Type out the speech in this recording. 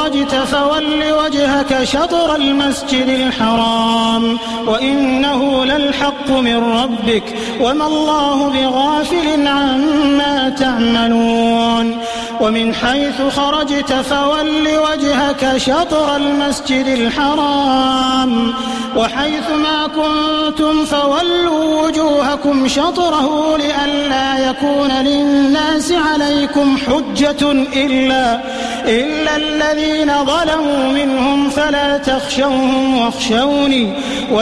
خرجت فول وجهك شطر المسجد الحرام وإنه للحق من ربك وما الله بغافل عما تعملون ومن حيث خرجت فول وجهك شطر المسجد الحرام وحيث ما كنتم فولوا وجوهكم شطره لئلا يكون للناس عليكم حجة إلا الذين ظلموا منهم فلا تخشوهم واخشوني